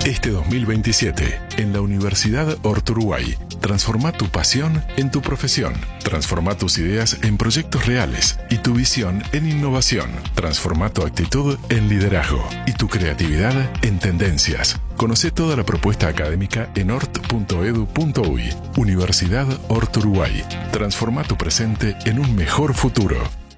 Este 2027, en la Universidad Orturuguay, transforma tu pasión en tu profesión. Transforma tus ideas en proyectos reales y tu visión en innovación. Transforma tu actitud en liderazgo y tu creatividad en tendencias. Conoce toda la propuesta académica en ort.edu.uy. Universidad Orturuguay. Transforma tu presente en un mejor futuro.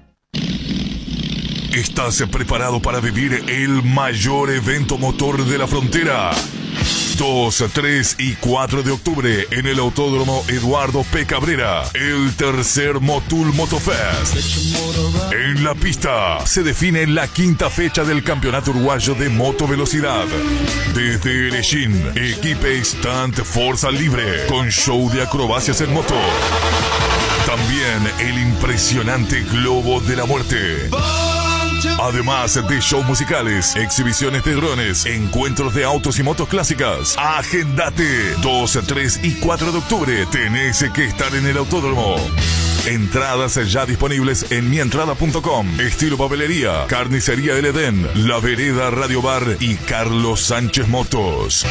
¿Estás preparado para vivir el mayor evento motor de la frontera? 2, 3 y 4 de octubre en el Autódromo Eduardo P. Cabrera, el tercer Motul Motofest. En la pista se define la quinta fecha del Campeonato Uruguayo de Motovelocidad. Desde Erechín, equipe Stunt Fuerza Libre, con show de acrobacias en moto. También el impresionante Globo de la Muerte. Además de shows musicales, exhibiciones de drones, encuentros de autos y motos clásicas. Agéndate. 2, 3 y 4 de octubre. Tenés que estar en el autódromo. Entradas ya disponibles en mientrada.com. Estilo Papelería, Carnicería El Edén, La Vereda Radio Bar y Carlos Sánchez Motos.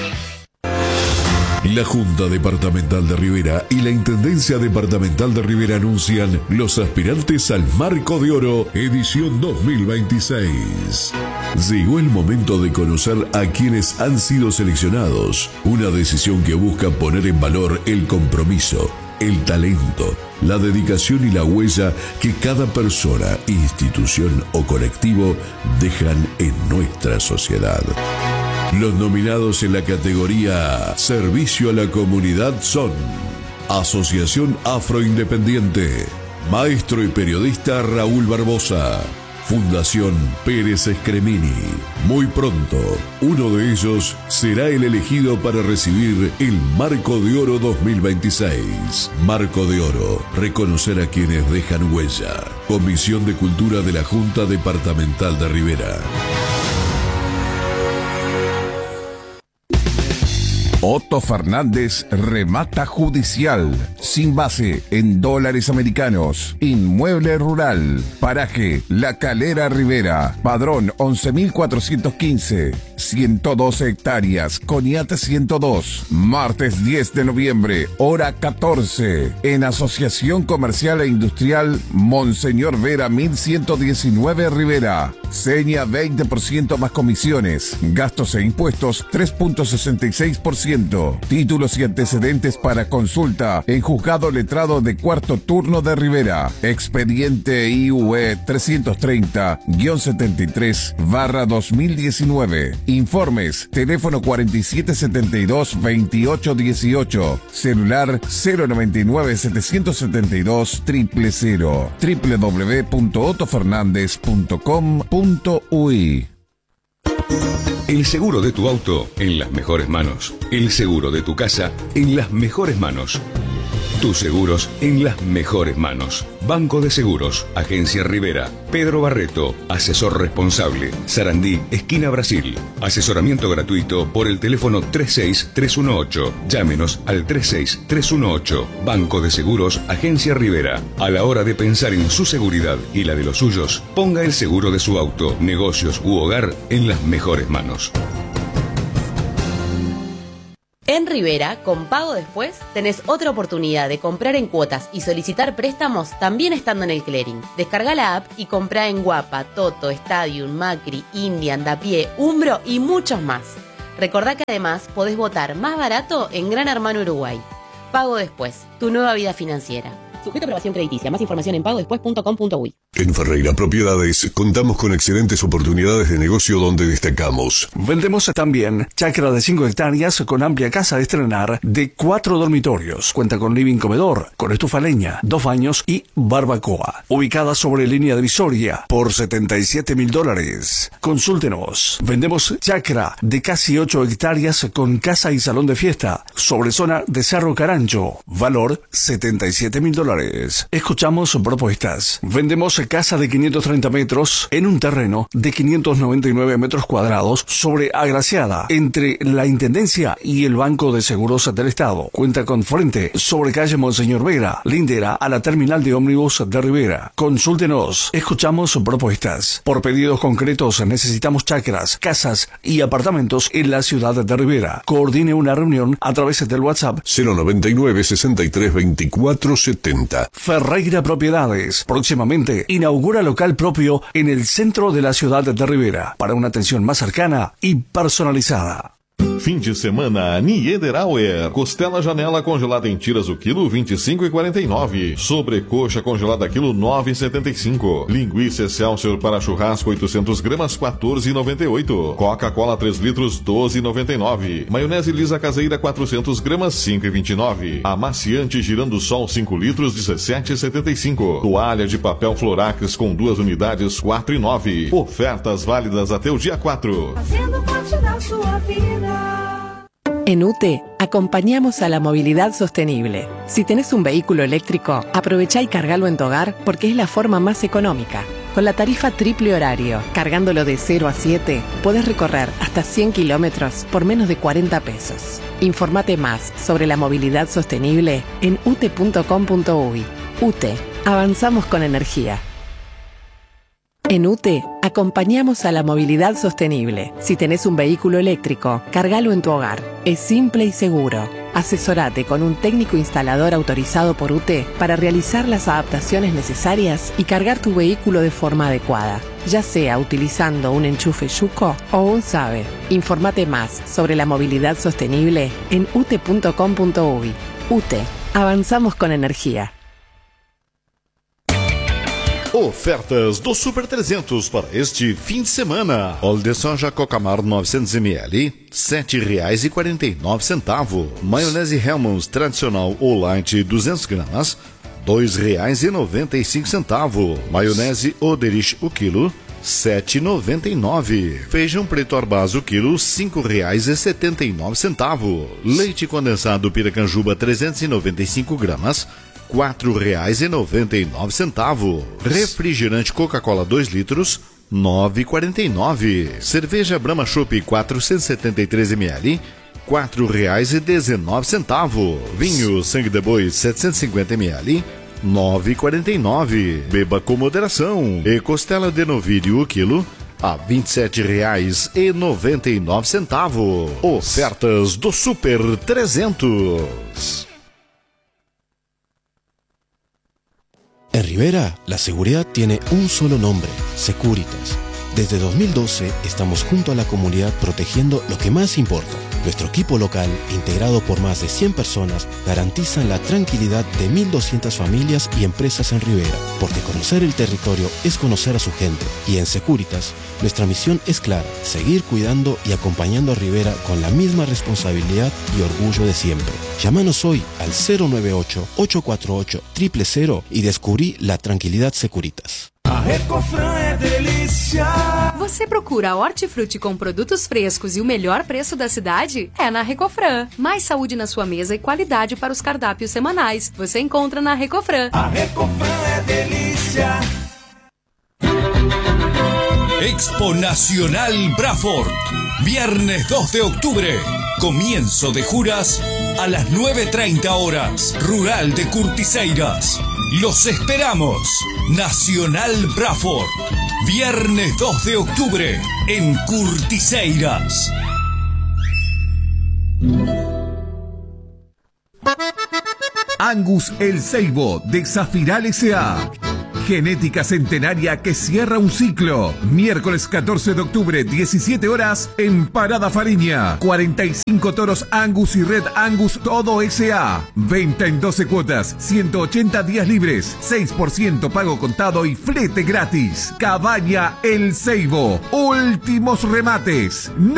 La Junta Departamental de Rivera y la Intendencia Departamental de Rivera anuncian los aspirantes al Marco de Oro, edición 2026. Llegó el momento de conocer a quienes han sido seleccionados, una decisión que busca poner en valor el compromiso, el talento, la dedicación y la huella que cada persona, institución o colectivo dejan en nuestra sociedad. Los nominados en la categoría Servicio a la Comunidad son Asociación Afroindependiente, Maestro y Periodista Raúl Barbosa, Fundación Pérez Escremini. Muy pronto, uno de ellos será el elegido para recibir el Marco de Oro 2026. Marco de Oro, reconocer a quienes dejan huella. Comisión de Cultura de la Junta Departamental de Rivera. Otto Fernández Remata Judicial, sin base en dólares americanos. Inmueble rural, paraje La Calera Rivera, padrón 11.415, 112 hectáreas, Coniate 102. Martes 10 de noviembre, hora 14, en Asociación Comercial e Industrial Monseñor Vera 1119 Rivera. Seña 20% más comisiones, gastos e impuestos 3.66%. Títulos y antecedentes para consulta en Juzgado Letrado de Cuarto Turno de Rivera. Expediente IUE 330-73/2019. Informes, teléfono 4772-2818, celular 099-772-000, www.otofernandez.com.uy. El seguro de tu auto en las mejores manos. El seguro de tu casa en las mejores manos. Tus seguros en las mejores manos. Banco de Seguros, Agencia Rivera, Pedro Barreto, asesor responsable, Sarandí, esquina Brasil. Asesoramiento gratuito por el teléfono 36318. Llámenos al 36318. Banco de Seguros, Agencia Rivera. A la hora de pensar en su seguridad y la de los suyos, ponga el seguro de su auto, negocios u hogar en las mejores manos. En Rivera, con Pago Después, tenés otra oportunidad de comprar en cuotas y solicitar préstamos también estando en el clearing. Descarga la app y comprá en Guapa, Toto, Stadium, Macri, Indian, Dapié, Umbro y muchos más. Recordá que además podés votar más barato en Gran Hermano Uruguay. Pago Después, tu nueva vida financiera. Sujeto a aprobación crediticia. Más información en pagodespues.com.uy. En Ferreira Propiedades contamos con excelentes oportunidades de negocio donde destacamos. Vendemos también chacra de 5 hectáreas con amplia casa de estrenar de 4 dormitorios. Cuenta con living comedor, con estufa leña, 2 baños y barbacoa. Ubicada sobre línea divisoria por $77.000. Consúltenos. Vendemos chacra de casi 8 hectáreas con casa y salón de fiesta sobre zona de Cerro Carancho. Valor $77.000. Escuchamos propuestas. Vendemos casa de 530 metros en un terreno de 599 metros cuadrados sobre Agraciada, entre la Intendencia y el Banco de Seguros del Estado. Cuenta con frente sobre calle Monseñor Vera, lindera a la terminal de ómnibus de Rivera. Consúltenos, escuchamos propuestas. Por pedidos concretos necesitamos chacras, casas y apartamentos en la ciudad de Rivera. Coordine una reunión a través del WhatsApp 099 63 24 70. Ferreira Propiedades. Próximamente inaugura local propio en el centro de la ciudad de Rivera para una atención más cercana y personalizada. Fim de semana, Niederauer. Costela janela congelada em tiras o quilo 25,49. Sobrecoxa congelada quilo 9,75. Linguiça Excelsior para churrasco 800 gramas 14,98. Coca-Cola 3 litros 12,99. Maionese lisa caseira 400 gramas 5,29. Amaciante girando sol 5 litros 17,75. Toalha de papel Florax com 2 unidades 4,9. Ofertas válidas até o dia 4. Fazendo parte da sua vida. En UTE, acompañamos a la movilidad sostenible. Si tenés un vehículo eléctrico, aprovechá y cargalo en tu hogar porque es la forma más económica. Con la tarifa triple horario, cargándolo de 0 a 7, podés recorrer hasta 100 kilómetros por menos de 40 pesos. Informate más sobre la movilidad sostenible en ute.com.uy. UTE, avanzamos con energía. En UTE, acompañamos a la movilidad sostenible. Si tenés un vehículo eléctrico, cargalo en tu hogar. Es simple y seguro. Asesorate con un técnico instalador autorizado por UTE para realizar las adaptaciones necesarias y cargar tu vehículo de forma adecuada, ya sea utilizando un enchufe Yuko o un SABE. Informate más sobre la movilidad sostenible en ute.com.uy. UTE, avanzamos con energía. Ofertas do Super 300 para este fim de semana. Óleo de soja Cocamar 900 ml, R$ 7,49. Maionese Hellmann's tradicional ou light 200 gramas, R$ 2,95. Maionese Oderich o quilo, R$ 7,99. Feijão preto Arbaz o quilo, R$ 5,79. Leite condensado Piracanjuba 395 gramas, R$ 4,99. Refrigerante Coca-Cola 2 litros, R$ 9,49. Cerveja Brahma Chopp 473 ml, R$ 4,19. Vinho Sangue de Boi 750 ml, R$ 9,49. Beba com moderação. E costela de novilho o quilo, a R$ 27,99. Ofertas do Super 300. En Rivera, la seguridad tiene un solo nombre, Securitas. Desde 2012 estamos junto a la comunidad protegiendo lo que más importa. Nuestro equipo local, integrado por más de 100 personas, garantizan la tranquilidad de 1.200 familias y empresas en Rivera, porque conocer el territorio es conocer a su gente. Y en Securitas, nuestra misión es clara, seguir cuidando y acompañando a Rivera con la misma responsabilidad y orgullo de siempre. Llámanos hoy al 098-848-000 y descubrí la tranquilidad Securitas. A Recofran é delícia. Você procura hortifruti com produtos frescos e o melhor preço da cidade? É na Recofran. Mais saúde na sua mesa e qualidade para os cardápios semanais. Você encontra na Recofran. A Recofran é delícia. Expo Nacional Braford. Viernes 2 de octubre. Comienzo de juras a las 9:30 horas. Rural de Curtiseiras. Los esperamos. Nacional Braford. Viernes 2 de octubre en Curtiseiras. Angus El Ceibo de Zafiral S.A. Genética centenaria que cierra un ciclo. Miércoles 14 de octubre, 17 horas, en Parada Fariña. 45 toros Angus y Red Angus todo S.A. Venta en 12 cuotas, 180 días libres, 6% pago contado y flete gratis. Cabaña El Ceibo. Últimos remates. No